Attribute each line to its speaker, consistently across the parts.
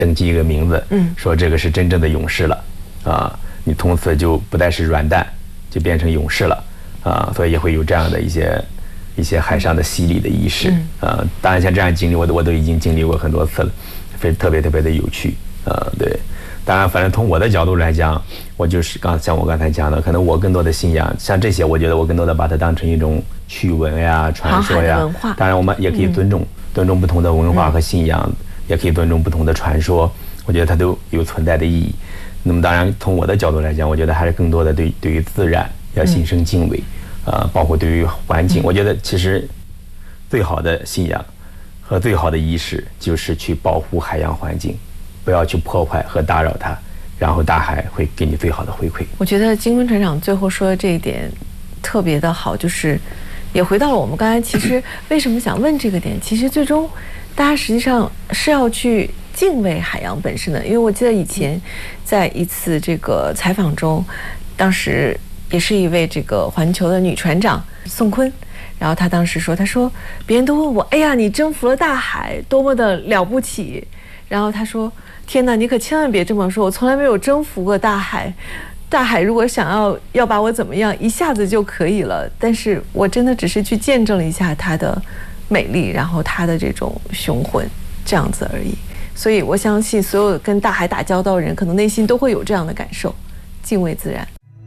Speaker 1: 登记一个名字，说这个是真正的勇士了啊，你从此就不再是软蛋，就变成勇士了啊，所以也会有这样的一些海上的洗礼的仪式啊。当然像这样经历，我都已经经历过很多次了，特别的有趣啊。对，当然反正从我的角度来讲，我就是像我刚才讲的，可能我更多的信仰像这些，我觉得我更多的把它当成一种趣闻呀、传说呀。当然我们也可以尊重不同的文化和信仰，也可以尊重不同的传说，我觉得它都有存在的意义。那么当然从我的角度来讲，我觉得还是更多的对于自然要心生敬畏，包括对于环境，我觉得其实最好的信仰和最好的仪式就是去保护海洋环境，不要去破坏和打扰它，然后大海会给你最好的回馈。
Speaker 2: 我觉得金坤船长最后说的这一点特别的好，就是也回到了我们刚才其实为什么想问这个点，其实最终大家实际上是要去敬畏海洋本身的。因为我记得以前在一次这个采访中，当时也是一位这个环球的女船长宋坤，然后她当时说，她说别人都问我，哎呀，你征服了大海，多么的了不起。然后她说，天哪，你可千万别这么说，我从来没有征服过大海。大海如果想要把我怎么样，一下子就可以了。但是我真的只是去见证了一下它的美丽，然后它的这种雄浑，这样子而已。所以我相信所有跟大海打交道的人，可能内心都会有这样的感受，敬畏自然。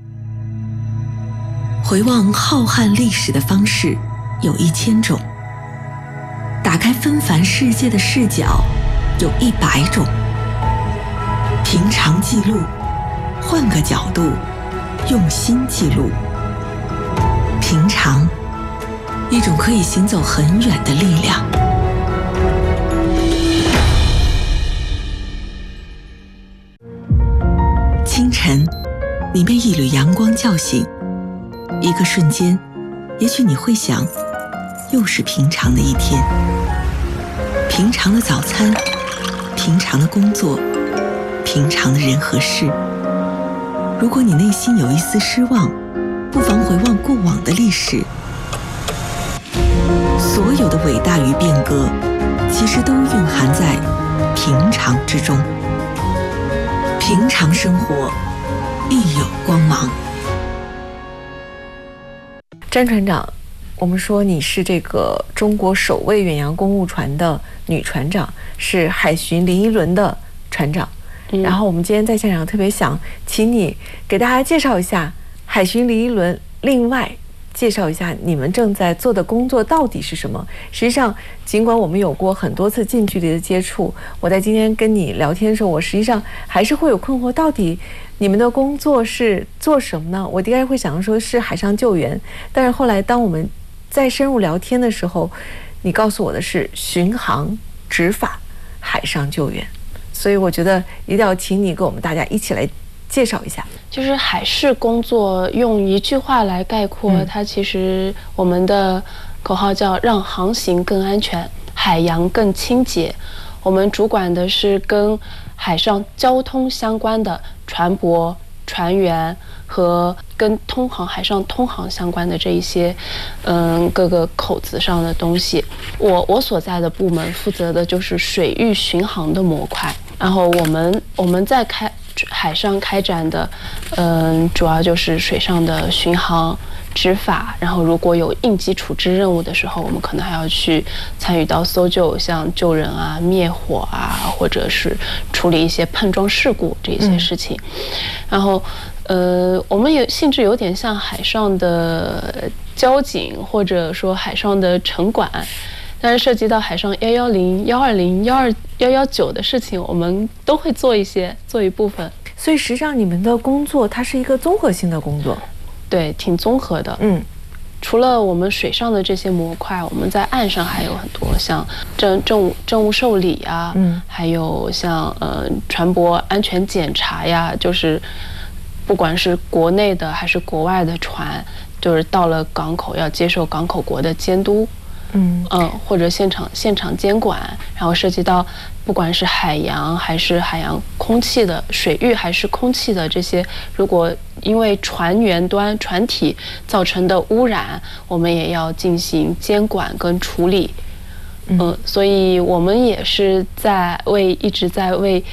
Speaker 3: 回望浩瀚历史的方式有1000种，打开纷繁世界的视角有100种。平常记录，换个角度，用心记录。平常，一种可以行走很远的力量。清晨，你被一缕阳光叫醒，一个瞬间，也许你会想，又是平常的一天。平常的早餐，平常的工作，平常的人和事。如果你内心有一丝失望，不妨回望过往的历史。所有的伟大与变革，其实都蕴含在平常之中。平常生活，亦有光芒。
Speaker 2: 詹船长，我们说你是这个中国首位远洋公务船的女船长，是海巡林依轮的船长。然后我们今天在现场特别想请你给大家介绍一下海巡林依轮，另外介绍一下你们正在做的工作到底是什么。实际上尽管我们有过很多次近距离的接触，我在今天跟你聊天的时候，我实际上还是会有困惑，到底你们的工作是做什么呢？我第一个会想说是海上救援，但是后来当我们再深入聊天的时候，你告诉我的是巡航执法海上救援，所以我觉得一定要请你给我们大家一起来介绍一下。
Speaker 4: 就是海事工作用一句话来概括，它其实我们的口号叫让航行更安全，海洋更清洁。我们主管的是跟海上交通相关的船舶、船员和跟海上通航相关的这一些各个口子上的东西。我所在的部门负责的就是水域巡航的模块，然后我们在海上开展的主要就是水上的巡航执法，然后如果有应急处置任务的时候，我们可能还要去参与到搜救，像救人啊、灭火啊，或者是处理一些碰撞事故这些事情。然后我们也性质有点像海上的交警，或者说海上的城管，但是涉及到海上110、120、119的事情，我们都会做一部分。
Speaker 2: 所以实际上你们的工作它是一个综合性的工作。
Speaker 4: 对，挺综合的。除了我们水上的这些模块，我们在岸上还有很多像政务受理啊，还有像船舶安全检查呀，就是不管是国内的还是国外的船，就是到了港口要接受港口国的监督。或者现场监管，然后涉及到不管是海洋还是海洋空气的水域还是空气的这些，如果因为船员端船体造成的污染，我们也要进行监管跟处理。 所以我们也是一直在为